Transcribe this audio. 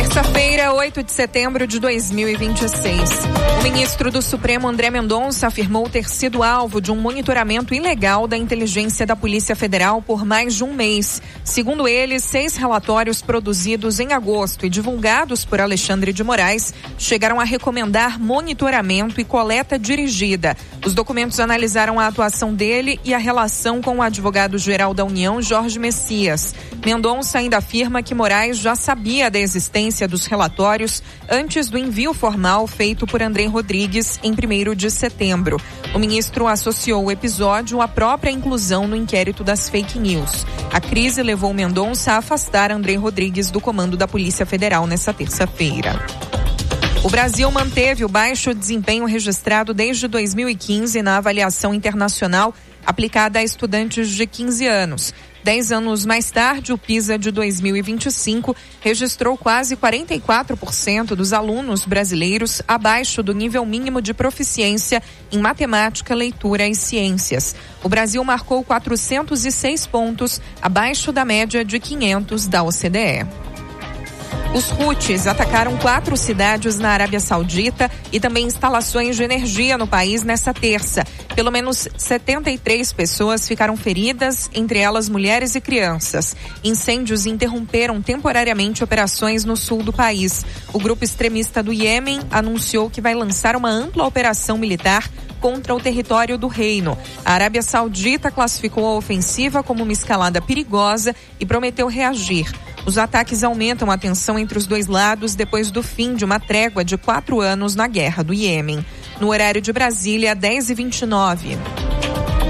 Terça-feira, 8 de setembro de 2026. O ministro do Supremo, André Mendonça, afirmou ter sido alvo de um monitoramento ilegal da inteligência da Polícia Federal por mais de um mês. Segundo ele, 6 relatórios produzidos em agosto e divulgados por Alexandre de Moraes chegaram a recomendar monitoramento e coleta dirigida. Os documentos analisaram a atuação dele e a relação com o advogado-geral da União, Jorge Messias. Mendonça ainda afirma que Moraes já sabia da existência dos relatórios antes do envio formal feito por André Rodrigues em 1º de setembro. O ministro associou o episódio à própria inclusão no inquérito das fake news. A crise levou Mendonça a afastar André Rodrigues do comando da Polícia Federal nesta terça-feira. O Brasil manteve o baixo desempenho registrado desde 2015 na avaliação internacional aplicada a estudantes de 15 anos. 10 anos mais tarde, o PISA de 2025 registrou quase 44% dos alunos brasileiros abaixo do nível mínimo de proficiência em matemática, leitura e ciências. O Brasil marcou 406 pontos, abaixo da média de 500 da OCDE. Os Houthis atacaram 4 cidades na Arábia Saudita e também instalações de energia no país nesta terça. Pelo menos 73 pessoas ficaram feridas, entre elas mulheres e crianças. Incêndios interromperam temporariamente operações no sul do país. O grupo extremista do Iêmen anunciou que vai lançar uma ampla operação militar contra o território do reino. A Arábia Saudita classificou a ofensiva como uma escalada perigosa e prometeu reagir. Os ataques aumentam a tensão entre os dois lados depois do fim de uma trégua de 4 anos na guerra do Iêmen. No horário de Brasília, 10h29.